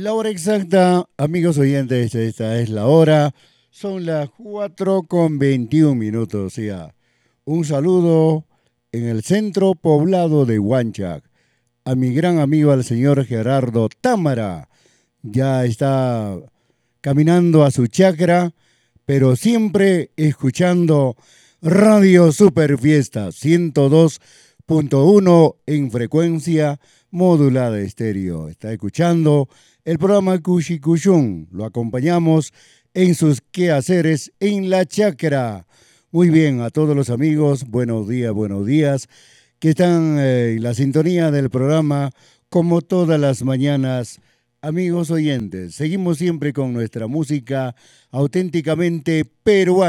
La hora exacta, amigos oyentes, esta es la hora. Son las 4:21 minutos ya. Un saludo en el centro poblado de Huanchac. A mi gran amigo, al señor Gerardo Támara. Ya está caminando a su chacra, pero siempre escuchando Radio Super Fiesta 102.1 en frecuencia modulada estéreo. Está escuchando el programa Cushun. Lo acompañamos en sus quehaceres en la chacra. Muy bien, a todos los amigos, buenos días, que están en la sintonía del programa como todas las mañanas. Amigos oyentes, seguimos siempre con nuestra música auténticamente peruana.